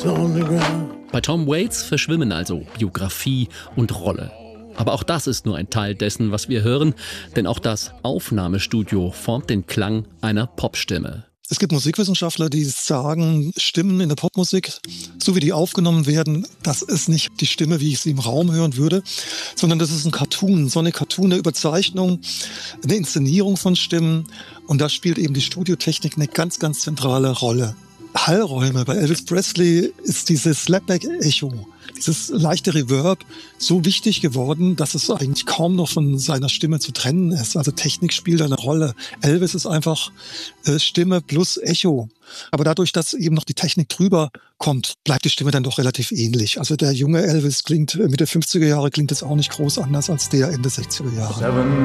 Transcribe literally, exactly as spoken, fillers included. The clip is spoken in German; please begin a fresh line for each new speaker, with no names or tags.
on the ground.
Bei Tom Waits verschwimmen also Biografie und Rolle. Aber auch das ist nur ein Teil dessen, was wir hören, denn auch das Aufnahmestudio formt den Klang einer Popstimme.
Es gibt Musikwissenschaftler, die sagen, Stimmen in der Popmusik, so wie die aufgenommen werden, das ist nicht die Stimme, wie ich sie im Raum hören würde, sondern das ist ein Cartoon, so eine Cartoon, eine Überzeichnung, eine Inszenierung von Stimmen. Und da spielt eben die Studiotechnik eine ganz, ganz zentrale Rolle. Hallräume. Bei Elvis Presley ist dieses Slapback-Echo, dieses leichte Reverb so wichtig geworden, dass es eigentlich kaum noch von seiner Stimme zu trennen ist. Also Technik spielt eine Rolle. Elvis ist einfach äh, Stimme plus Echo. Aber dadurch, dass eben noch die Technik drüber kommt, bleibt die Stimme dann doch relativ ähnlich. Also der junge Elvis klingt Mitte fünfziger Jahre, klingt es auch nicht groß anders als der Ende sechziger Jahre.
Seven